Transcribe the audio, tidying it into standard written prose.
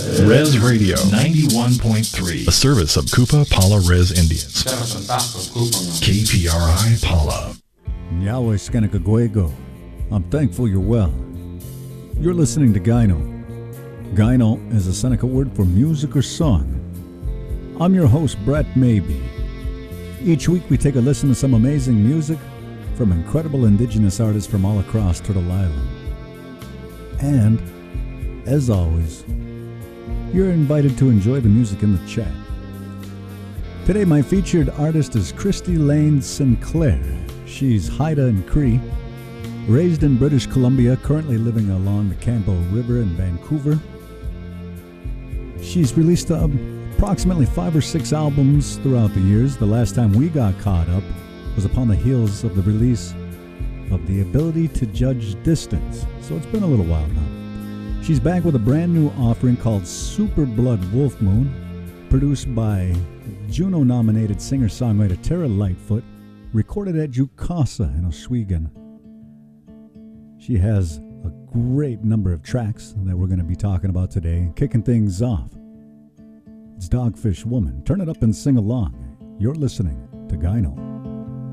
Res Radio 91.3, a service of Kupa Pala Res Indians. KPRI Pala. Yahweh Skanakagwego. I'm thankful you're well. You're listening to Gyno. Gyno is a Seneca word for music or song. I'm your host, Brett Maybe. Each week we take a listen to some amazing music from incredible indigenous artists from all across Turtle Island. And, as always, you're invited to enjoy the music in the chat. Today my featured artist is Christy Lane Sinclair. She's Haida and Cree, raised in British Columbia, currently living along the Campbell River in Vancouver. She's released approximately 5 or 6 albums throughout the years. The last time we got caught up was upon the heels of the release of The Ability to Judge Distance, so it's been a little while now. She's back with a brand new offering called Super Blood Wolf Moon, produced by Juno-nominated singer-songwriter Tara Lightfoot, recorded at Jukasa in Oswego. She has a great number of tracks that we're going to be talking about today. Kicking things off, it's Dogfish Woman. Turn it up and sing along. You're listening to Gyno.